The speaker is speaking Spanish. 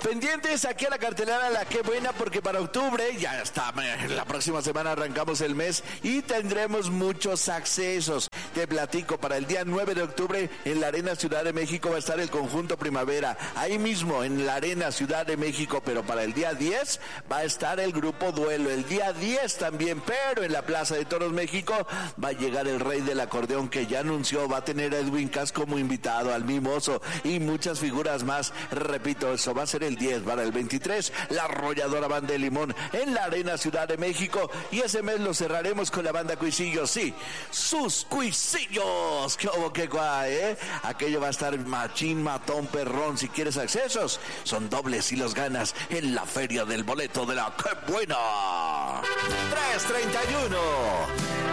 Pendientes aquí a la cartelera La Qué Buena, porque para octubre ya está, la próxima semana arrancamos el mes y tendremos muchos accesos. Te platico, para el día 9 de octubre en la Arena Ciudad de México va a estar el Conjunto Primavera, ahí mismo en la Arena Ciudad de México, pero para el día 10 va a estar el Grupo Duelo, el día 10 también, pero en la Plaza de Toros México va a llegar el Rey del Acordeón, que ya anunció, va a tener a Edwin Cass como invitado, al Mimoso y muchas figuras más. Repito, eso va a ser el 10, para el 23 la Arrolladora Banda de Limón en la Arena Ciudad de México, y ese mes lo cerraremos con la banda Cuisillos, sí, sus Cuisillos. ¡Qué hubo, qué guay, Aquello va a estar machín, matón, perrón. Si quieres accesos, son dobles y los ganas en la Feria del Boleto de La Qué Buena. 331